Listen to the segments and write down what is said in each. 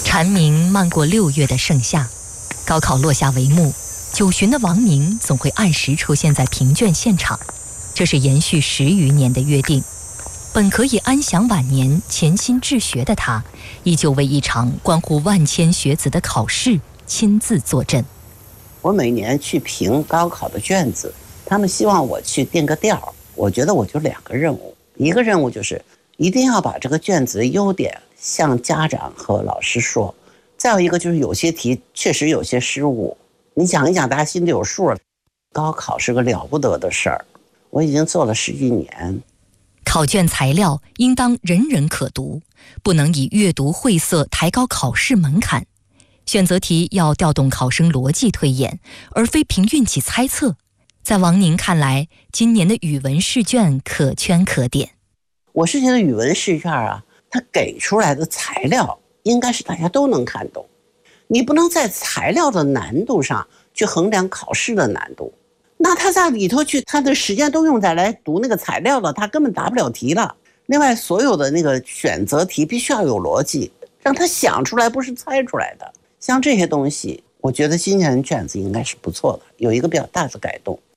蝉鸣漫过6月的盛夏，高考落下帷幕，9旬的王宁总会按时出现在评卷现场，这是延续10余年的约定。本可以安享晚年、潜心治学的他，依旧为一场关乎万千学子的考试亲自坐镇。 我每年去评高考的卷子，他们希望我去定个调，我觉得我就2个任务，一个任务就是一定要把这个卷子的优点向家长和老师说，再有一个就是有些题确实有些失误，你讲一讲大家心里有数了。高考是个了不得的事儿，我已经做了10几年。 考卷材料应当人人可读，不能以阅读晦涩抬高考试门槛。选择题要调动考生逻辑推演，而非凭运气猜测。在王宁看来，今年的语文试卷可圈可点。 我是觉得语文试卷啊，它给出来的材料应该是大家都能看懂，你不能在材料的难度上去衡量考试的难度。那他在里头去，他的时间都用在来读那个材料了，他根本答不了题了。另外，所有的那个选择题必须要有逻辑，让他想出来，不是猜出来的。像这些东西，我觉得今年卷子应该是不错的，有一个比较大的改动。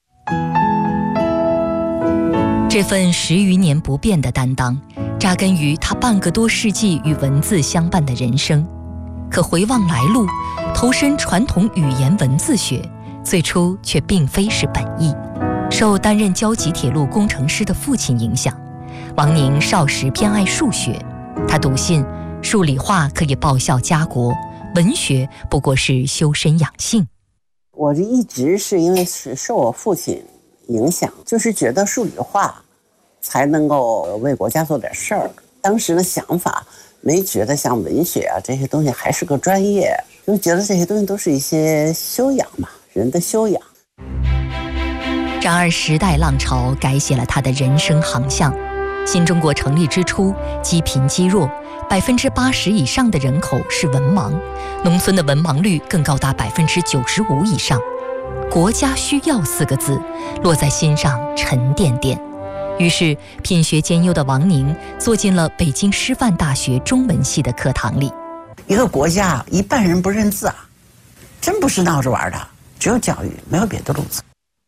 这份10余年不变的担当，扎根于他半个多世纪与文字相伴的人生。可回望来路，投身传统语言文字学，最初却并非是本意。受担任交集铁路工程师的父亲影响，王宁少时偏爱数学。他笃信数理化可以报效家国，文学不过是修身养性。 我这一直是因为是受我父亲影响，就是觉得数理化才能够为国家做点事儿。当时的想法没觉得像文学啊这些东西还是个专业，就觉得这些东西都是一些修养嘛，人的修养。 然而时代浪潮改写了他的人生航向。新中国成立之初，积贫积弱，80%以上的人口是文盲，农村的文盲率更高达95%以上。国家需要4个字落在心上沉甸甸。于是品学兼优的王宁坐进了北京师范大学中文系的课堂里。 一个国家一半人不认字啊，真不是闹着玩的，只有教育，没有别的路子。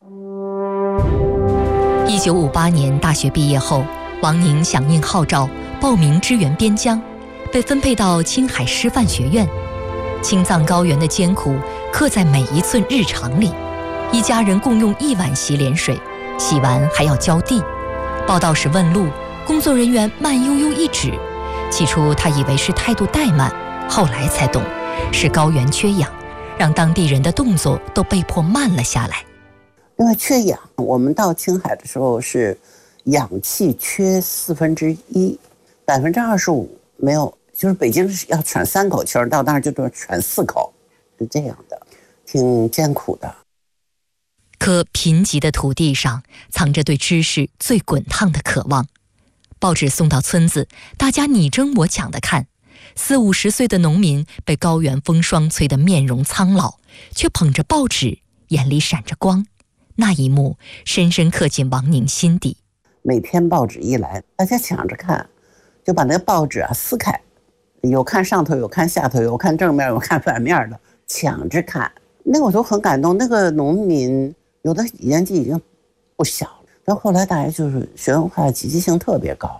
1958年大学毕业后，王宁响应号召报名支援边疆，被分配到青海师范学院。青藏高原的艰苦刻在每一寸日常里，一家人共用1碗洗脸水，洗完还要浇地。报到时问路，工作人员慢悠悠一指，起初他以为是态度怠慢，后来才懂是高原缺氧，让当地人的动作都被迫慢了下来。 因为缺氧，我们到青海的时候是氧气缺1/4%，25%没有，就是北京是要喘3口气儿，到那儿就得喘4口，是这样的，挺艰苦的。 可贫瘠的土地上藏着对知识最滚烫的渴望。报纸送到村子，大家你争我抢地看。40、50岁的农民被高原风霜吹得面容苍老，却捧着报纸，眼里闪着光。那一幕深深刻进王宁心底。 每天报纸一来，大家抢着看，就把那个报纸撕开，有看上头，有看下头，有看正面，有看反面的，抢着看。那个我都很感动。那个农民有的年纪已经不小了，但后来大家就是学文化积极性特别高。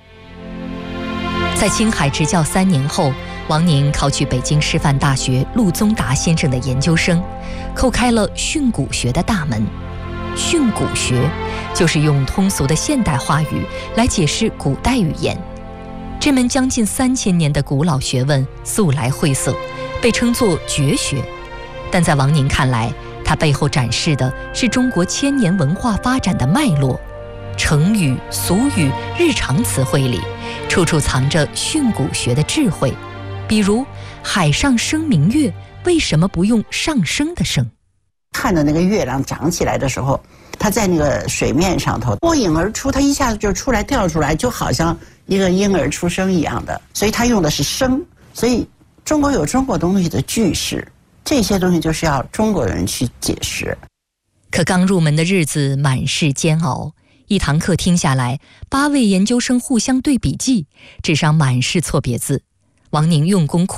在青海执教3年后，王宁考取北京师范大学陆宗达先生的研究生，叩开了训诂学的大门。训诂学就是用通俗的现代话语来解释古代语言。这门将近3000年的古老学问素来晦涩，被称作绝学。但在王宁看来，它背后展示的是中国1000年文化发展的脉络。成语、俗语、日常词汇里，处处藏着训诂学的智慧。比如海上生明月，为什么不用上升的升？ 看着那个月亮长起来的时候，它在那个水面上头脱颖而出，它一下子就出来跳出来，就好像一个婴儿出生一样的，所以它用的是升。所以中国有中国东西的句式，这些东西就是要中国人去解释。 可刚入门的日子满是煎熬，一堂课听下来，8位研究生互相对笔记，纸上满是错别字。王宁用功苦